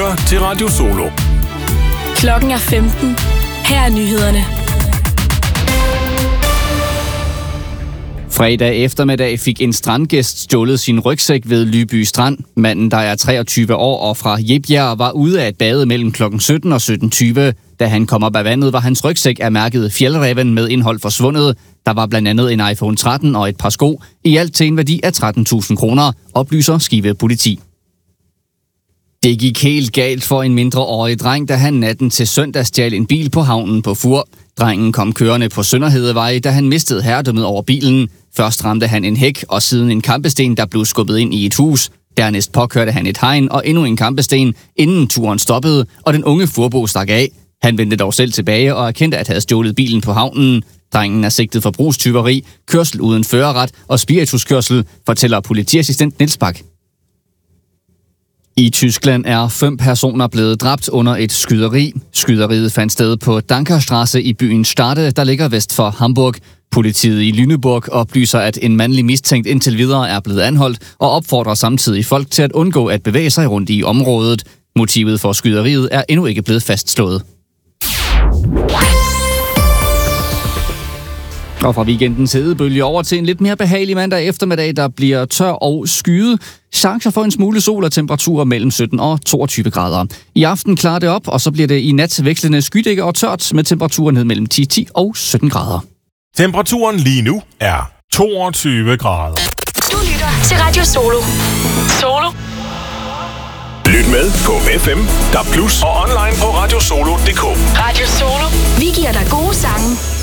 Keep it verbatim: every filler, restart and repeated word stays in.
lytter til Radio Solo. Klokken er femten. Her er nyhederne. Fredag eftermiddag fik en strandgæst stjålet sin rygsæk ved Lyby Strand. Manden, der er treogtyve år og fra Jebjerg, var ude af et bade mellem klokken sytten og sytten tyve. Da han kom op af vandet, var hans rygsæk af mærket Fjällräven med indhold forsvundet. Der var blandt andet en iPhone tretten og et par sko, i alt til en værdi af tretten tusind kroner, oplyser Skive Politi. Det gik helt galt for en mindreårig dreng, da han natten til søndag stjal en bil på havnen på Fur. Drengen kom kørende på Sønderhedevej, da han mistede herredømmet over bilen. Først ramte han en hæk og siden en kampesten, der blev skubbet ind i et hus. Dernæst påkørte han et hegn og endnu en kampesten, inden turen stoppede, og den unge furbo stak af. Han vendte dog selv tilbage og erkendte at have stjålet bilen på havnen. Drengen er sigtet for brugstyveri, kørsel uden førerret og spirituskørsel, fortæller politiassistent Niels Bak. I Tyskland er fem personer blevet dræbt under et skyderi. Skyderiet fandt sted på Dankerstrasse i byen Stade, der ligger vest for Hamburg. Politiet i Lüneburg oplyser, at en mandlig mistænkt indtil videre er blevet anholdt og opfordrer samtidig folk til at undgå at bevæge sig rundt i området. Motivet for skyderiet er endnu ikke blevet fastslået. Og fra weekendens hedebølge over til en lidt mere behagelig mandag eftermiddag, der bliver tør og skyet. Chancer for en smule sol og temperaturer mellem sytten og toogtyve grader. I aften klarer det op, og så bliver det i nat vekslende skydække og tørt med temperaturer ned mellem ti, ti og sytten grader. Temperaturen lige nu er toogtyve grader. Du lytter til Radio Solo. Solo. Lyt med på F M, D A B plus og online på radiosolo punktum d k. Radio Solo. Vi giver dig gode sange